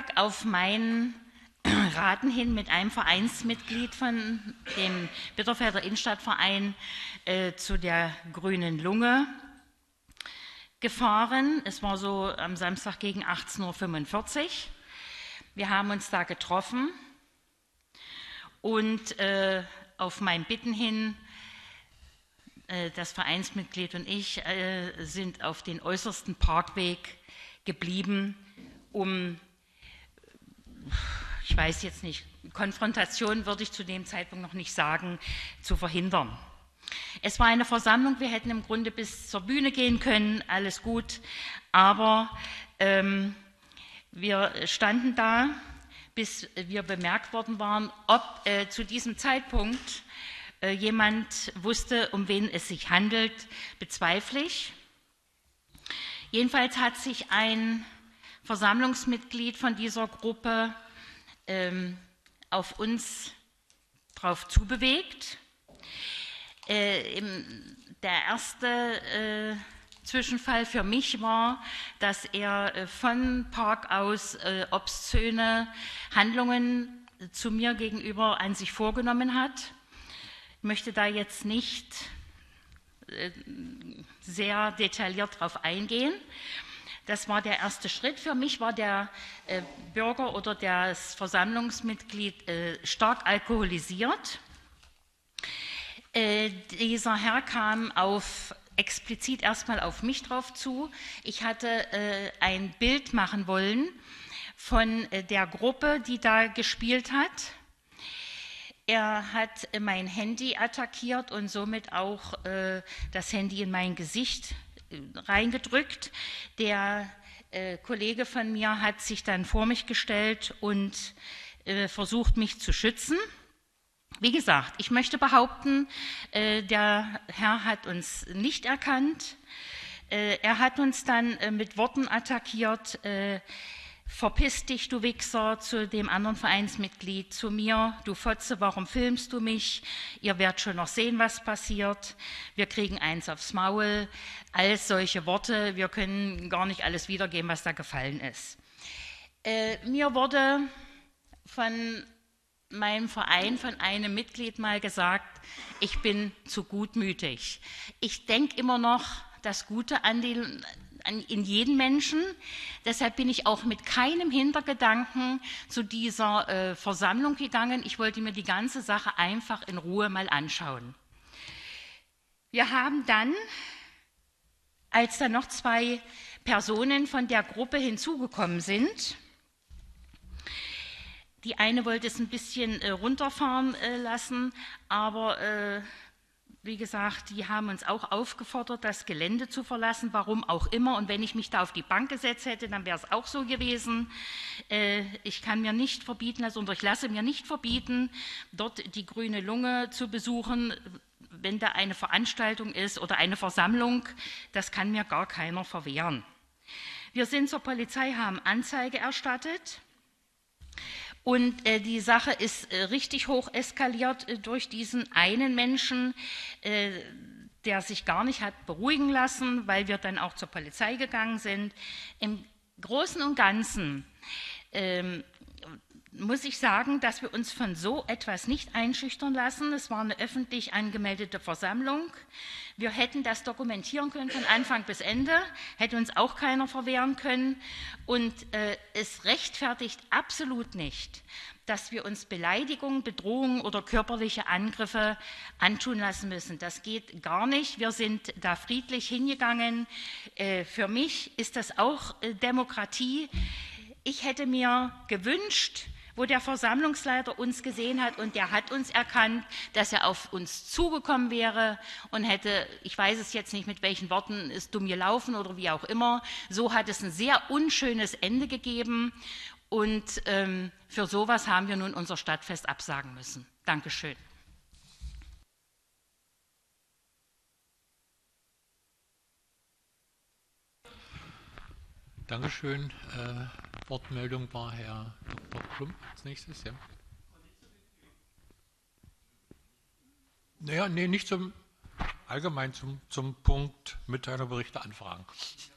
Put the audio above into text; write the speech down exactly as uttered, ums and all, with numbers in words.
Montag auf meinen Raten hin mit einem Vereinsmitglied von dem Bitterfelder Innenstadtverein äh, zu der Grünen Lunge gefahren. Es war so am Samstag gegen achtzehn Uhr fünfundvierzig. Wir haben uns da getroffen und äh, auf mein Bitten hin, äh, das Vereinsmitglied und ich äh, sind auf den äußersten Parkweg geblieben, um, ich weiß jetzt nicht, Konfrontation würde ich zu dem Zeitpunkt noch nicht sagen, zu verhindern. Es war eine Versammlung, wir hätten im Grunde bis zur Bühne gehen können, alles gut, aber ähm, wir standen da, bis wir bemerkt worden waren, ob äh, zu diesem Zeitpunkt äh, jemand wusste, um wen es sich handelt, bezweifle ich. Jedenfalls hat sich ein Versammlungsmitglied von dieser Gruppe ähm, auf uns drauf zubewegt. Äh, im, der erste äh, Zwischenfall für mich war, dass er äh, von Park aus äh, obszöne Handlungen zu mir gegenüber an sich vorgenommen hat. Ich möchte da jetzt nicht äh, sehr detailliert darauf eingehen. Das war der erste Schritt. Für mich war der äh, Bürger oder das Versammlungsmitglied äh, stark alkoholisiert. Äh, dieser Herr kam auf, explizit erstmal auf mich drauf zu. Ich hatte äh, ein Bild machen wollen von äh, der Gruppe, die da gespielt hat. Er hat äh, mein Handy attackiert und somit auch äh, das Handy in mein Gesicht äh, reingedrückt. Der äh, Kollege von mir hat sich dann vor mich gestellt und äh, versucht, mich zu schützen. Wie gesagt, ich möchte behaupten, äh, der Herr hat uns nicht erkannt. Äh, er hat uns dann äh, mit Worten attackiert, äh, verpiss dich, du Wichser, zu dem anderen Vereinsmitglied, zu mir, du Fotze, warum filmst du mich? Ihr werdet schon noch sehen, was passiert. Wir kriegen eins aufs Maul. All solche Worte, wir können gar nicht alles wiedergeben, was da gefallen ist. Äh, mir wurde von meinem Verein von einem Mitglied mal gesagt, ich bin zu gutmütig. Ich denke immer noch das Gute an, die, an in jeden Menschen. Deshalb bin ich auch mit keinem Hintergedanken zu dieser äh, Versammlung gegangen. Ich wollte mir die ganze Sache einfach in Ruhe mal anschauen. Wir haben dann, als dann noch zwei Personen von der Gruppe hinzugekommen sind, die eine wollte es ein bisschen äh, runterfahren äh, lassen, aber äh, wie gesagt, die haben uns auch aufgefordert, das Gelände zu verlassen, warum auch immer. Und wenn ich mich da auf die Bank gesetzt hätte, dann wäre es auch so gewesen. Äh, ich kann mir nicht verbieten, also ich lasse mir nicht verbieten, dort die Grüne Lunge zu besuchen, wenn da eine Veranstaltung ist oder eine Versammlung. Das kann mir gar keiner verwehren. Wir sind zur Polizei, haben Anzeige erstattet. Und äh, die Sache ist äh, richtig hoch eskaliert äh, durch diesen einen Menschen, äh, der sich gar nicht hat beruhigen lassen, weil wir dann auch zur Polizei gegangen sind. Im Großen und Ganzen ähm, muss ich sagen, dass wir uns von so etwas nicht einschüchtern lassen. Es war eine öffentlich angemeldete Versammlung. Wir hätten das dokumentieren können von Anfang bis Ende, hätte uns auch keiner verwehren können. Und äh, es rechtfertigt absolut nicht, dass wir uns Beleidigungen, Bedrohungen oder körperliche Angriffe antun lassen müssen. Das geht gar nicht. Wir sind da friedlich hingegangen. Äh, für mich ist das auch äh, Demokratie. Ich hätte mir gewünscht, wo der Versammlungsleiter uns gesehen hat und der hat uns erkannt, dass er auf uns zugekommen wäre und hätte, ich weiß es jetzt nicht mit welchen Worten, ist dumm gelaufen oder wie auch immer. So hat es ein sehr unschönes Ende gegeben und ähm, für sowas haben wir nun unser Stadtfest absagen müssen. Dankeschön. Dankeschön. Äh, Wortmeldung war Herr Doktor Klump als nächstes. Ja. Naja, nee, nicht zum allgemein zum, zum Punkt Mitteilerberichte anfragen.